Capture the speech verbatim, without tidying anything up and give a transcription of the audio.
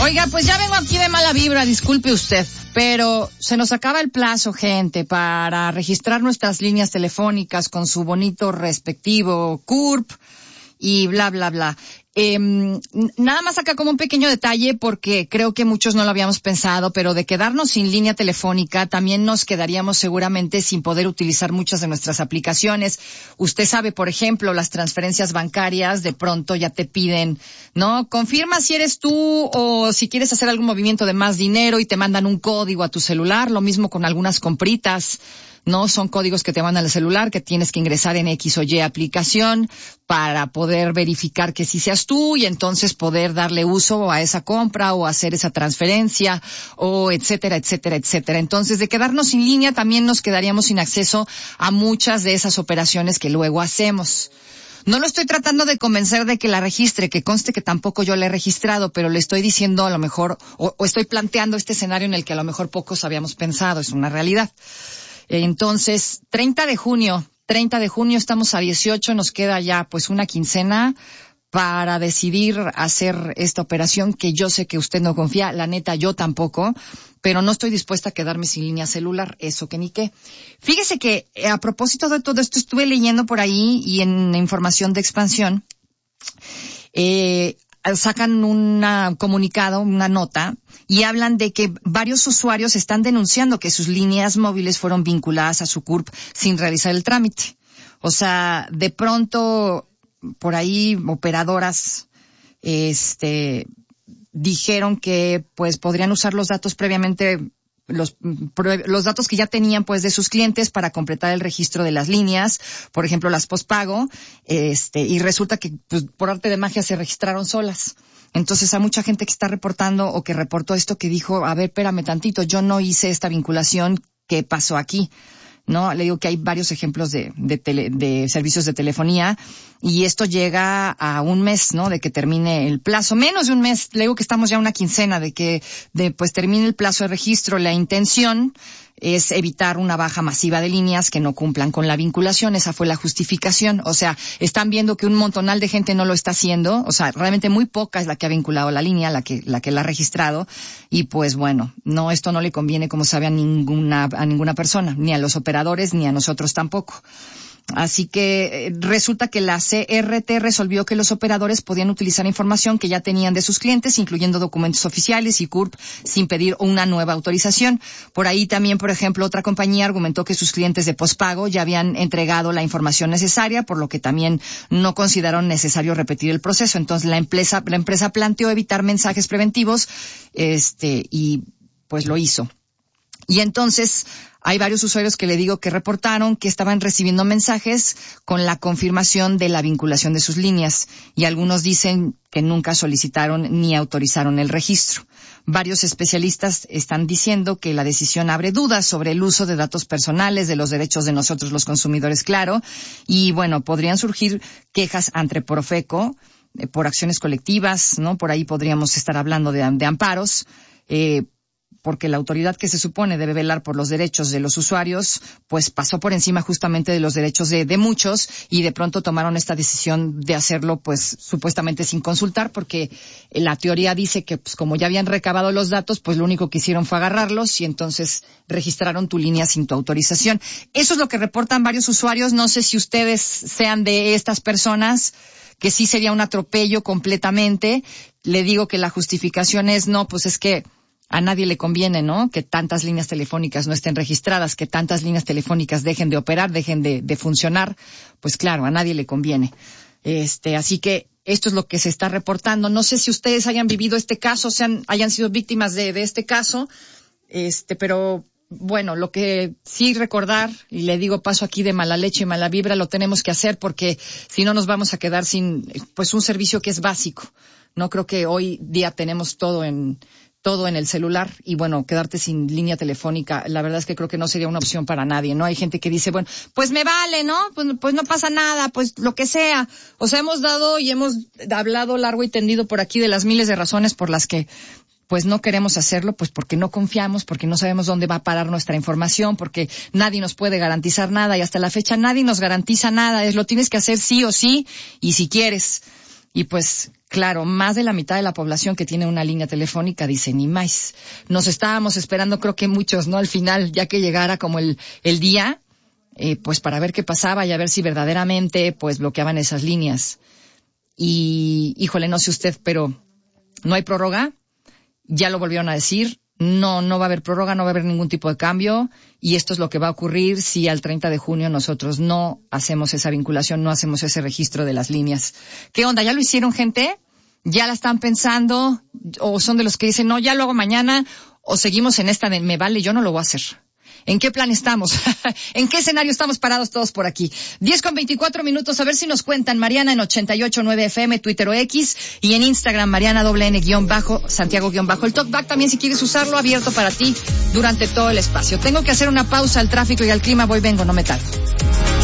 Oiga, pues ya vengo aquí de mala vibra, disculpe usted, pero se nos acaba el plazo, gente, para registrar nuestras líneas telefónicas con su bonito respectivo C U R P y bla, bla, bla. Eh, nada más acá como un pequeño detalle, porque creo que muchos no lo habíamos pensado, pero de quedarnos sin línea telefónica también nos quedaríamos seguramente sin poder utilizar muchas de nuestras aplicaciones. Usted sabe, por ejemplo, las transferencias bancarias de pronto ya te piden, ¿no? Confirma si eres tú o si quieres hacer algún movimiento de más dinero y te mandan un código a tu celular. Lo mismo con algunas compritas. No, son códigos que te mandan al celular, que tienes que ingresar en X o Y aplicación para poder verificar que sí seas tú y entonces poder darle uso a esa compra o hacer esa transferencia o etcétera, etcétera, etcétera. Entonces, de quedarnos sin línea también nos quedaríamos sin acceso a muchas de esas operaciones que luego hacemos. No lo estoy tratando de convencer de que la registre, que conste que tampoco yo la he registrado, pero le estoy diciendo a lo mejor, o, o estoy planteando este escenario en el que a lo mejor pocos habíamos pensado, es una realidad. Entonces, treinta de junio, treinta de junio, estamos a dieciocho, nos queda ya pues una quincena para decidir hacer esta operación que yo sé que usted no confía, la neta yo tampoco, pero no estoy dispuesta a quedarme sin línea celular, eso que ni qué. Fíjese que a propósito de todo esto estuve leyendo por ahí y en información de Expansión, eh, sacan un comunicado, una nota, y hablan de que varios usuarios están denunciando que sus líneas móviles fueron vinculadas a su C U R P sin realizar el trámite. O sea, de pronto, por ahí, operadoras, este, dijeron que, pues, podrían usar los datos previamente, los, los datos que ya tenían, pues, de sus clientes para completar el registro de las líneas, por ejemplo, las postpago, este, y resulta que, pues, por arte de magia se registraron solas. Entonces, hay mucha gente que está reportando o que reportó esto que dijo, a ver, espérame tantito, yo no hice esta vinculación, ¿qué pasó aquí? ¿No? Le digo que hay varios ejemplos de, de, tele, de servicios de telefonía y esto llega a un mes, ¿no? De que termine el plazo, menos de un mes. Le digo que estamos ya a una quincena de que, de, pues termine el plazo de registro. La intención es evitar una baja masiva de líneas que no cumplan con la vinculación. Esa fue la justificación. O sea, están viendo que un montonal de gente no lo está haciendo. O sea, realmente muy poca es la que ha vinculado la línea, la que, la que la ha registrado. Y pues bueno, no, esto no le conviene, como sabe, a ninguna, a ninguna persona, ni a los operadores, ni a nosotros tampoco. Así que eh, resulta que la C R T resolvió que los operadores podían utilizar información que ya tenían de sus clientes, incluyendo documentos oficiales y C U R P, sin pedir una nueva autorización. Por ahí también, por ejemplo, otra compañía argumentó que sus clientes de postpago ya habían entregado la información necesaria, por lo que también no consideraron necesario repetir el proceso. Entonces, la empresa, la empresa planteó evitar mensajes preventivos, este, y pues lo hizo. Y entonces, hay varios usuarios que le digo que reportaron que estaban recibiendo mensajes con la confirmación de la vinculación de sus líneas y algunos dicen que nunca solicitaron ni autorizaron el registro. Varios especialistas están diciendo que la decisión abre dudas sobre el uso de datos personales, de los derechos de nosotros los consumidores, claro, y bueno, podrían surgir quejas ante Profeco eh, por acciones colectivas, ¿no? Por ahí podríamos estar hablando de, de amparos, eh, porque la autoridad que se supone debe velar por los derechos de los usuarios, pues pasó por encima justamente de los derechos de, de muchos y de pronto tomaron esta decisión de hacerlo, pues supuestamente sin consultar, porque la teoría dice que pues como ya habían recabado los datos, pues lo único que hicieron fue agarrarlos y entonces registraron tu línea sin tu autorización. Eso es lo que reportan varios usuarios. No sé si ustedes sean de estas personas, que sí sería un atropello completamente. Le digo que la justificación es, no, pues es que a nadie le conviene, ¿no? Que tantas líneas telefónicas no estén registradas, que tantas líneas telefónicas dejen de operar, dejen de, de funcionar. Pues claro, a nadie le conviene. Este, así que esto es lo que se está reportando. No sé si ustedes hayan vivido este caso, sean, hayan sido víctimas de, de este caso, este, pero bueno, lo que sí recordar, y le digo paso aquí de mala leche y mala vibra, lo tenemos que hacer porque si no nos vamos a quedar sin, pues un servicio que es básico. No creo que hoy día tenemos todo en, todo en el celular y bueno, quedarte sin línea telefónica, la verdad es que creo que no sería una opción para nadie, ¿no? Hay gente que dice, bueno, pues me vale, ¿no? Pues, pues no pasa nada, pues lo que sea. O sea, hemos dado y hemos hablado largo y tendido por aquí de las miles de razones por las que pues no queremos hacerlo, pues porque no confiamos, porque no sabemos dónde va a parar nuestra información, porque nadie nos puede garantizar nada y hasta la fecha nadie nos garantiza nada, es lo tienes que hacer sí o sí y si quieres. Y pues, claro, más de la mitad de la población que tiene una línea telefónica dice ni más. Nos estábamos esperando, creo que muchos, ¿no? Al final, ya que llegara como el, el día, eh, pues para ver qué pasaba y a ver si verdaderamente, pues bloqueaban esas líneas. Y, híjole, no sé usted, pero no hay prórroga. Ya lo volvieron a decir. No, no va a haber prórroga, no va a haber ningún tipo de cambio, y esto es lo que va a ocurrir si al treinta de junio nosotros no hacemos esa vinculación, no hacemos ese registro de las líneas. ¿Qué onda? ¿Ya lo hicieron, gente? ¿Ya la están pensando? ¿O son de los que dicen, no, ya lo hago mañana? ¿O seguimos en esta de, me vale, yo no lo voy a hacer? ¿En qué plan estamos? ¿En qué escenario estamos parados todos por aquí? diez con veinticuatro minutos, a ver si nos cuentan. Mariana en ochenta y ocho punto nueve F M, Twitter o X, y en Instagram, Mariana doble N guión bajo, Santiago guión bajo. El talkback también, si quieres usarlo, abierto para ti durante todo el espacio. Tengo que hacer una pausa al tráfico y al clima, voy, vengo, no me tardo.